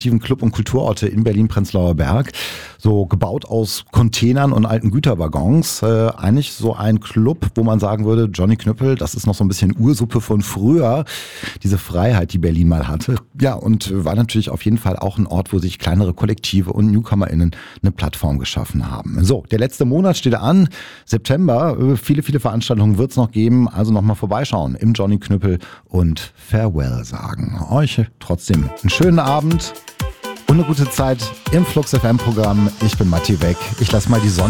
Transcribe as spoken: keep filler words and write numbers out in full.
Club- und Kulturorte in Berlin-Prenzlauer Berg, so gebaut aus Containern und alten Güterwaggons. Äh, eigentlich so ein Club, wo man sagen würde, Johnny Knüppel, das ist noch so ein bisschen Ursuppe von früher, diese Freiheit, die Berlin mal hatte. Ja, und war natürlich auf jeden Fall auch ein Ort, wo sich kleinere Kollektive und NewcomerInnen eine Plattform geschaffen haben. So, der letzte Monat steht an, September. Viele, viele Veranstaltungen wird es noch geben, also nochmal vorbeischauen im Johnny Knüppel und Farewell sagen. Euch trotzdem einen schönen Abend und eine gute Zeit im Flux F M Programm. Ich bin Matti Beck. Ich lasse mal die Sonne